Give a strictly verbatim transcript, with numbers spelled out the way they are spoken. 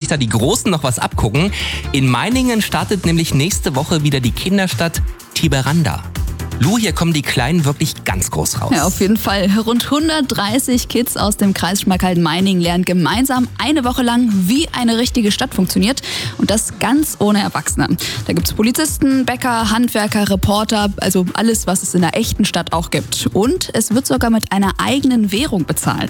da die Großen noch was abgucken. In Meiningen startet nämlich nächste Woche wieder die Kinderstadt Tiberanda. Lu, hier kommen die Kleinen wirklich ganz groß raus. Ja, auf jeden Fall. Rund hundertdreißig Kids aus dem Kreis Schmalkalden-Meiningen lernen gemeinsam eine Woche lang, wie eine richtige Stadt funktioniert. Und das ganz ohne Erwachsene. Da gibt's Polizisten, Bäcker, Handwerker, Reporter, also alles, was es in der echten Stadt auch gibt. Und es wird sogar mit einer eigenen Währung bezahlt.